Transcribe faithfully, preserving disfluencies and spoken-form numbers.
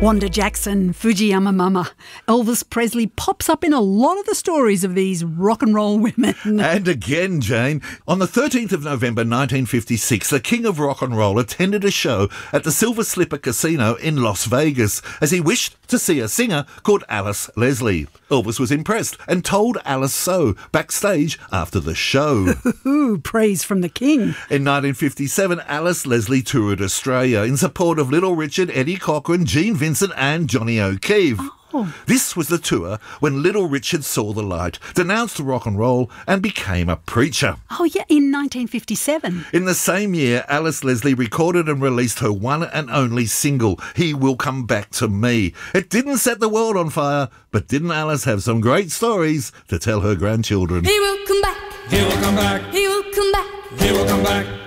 Wanda Jackson, Fujiyama Mama. Elvis Presley pops up in a lot of the stories of these rock and roll women. And again, Jane, on the thirteenth of November nineteen fifty-six, the king of rock and roll attended a show at the Silver Slipper Casino in Las Vegas as he wished to see a singer called Alice Leslie. Elvis was impressed and told Alice so backstage after the show. Ooh, praise from the king. In nineteen fifty-seven, Alice Leslie toured Australia in support of Little Richard, Eddie Cochran, Gene Vincent and Johnny O'Keefe. Oh. This was the tour when Little Richard saw the light, denounced rock and roll and became a preacher. Oh, yeah, in nineteen fifty-seven. In the same year, Alice Leslie recorded and released her one and only single, He Will Come Back to Me. It didn't set the world on fire, but didn't Alice have some great stories to tell her grandchildren? He will come back. He will come back. He will come back. He will come back.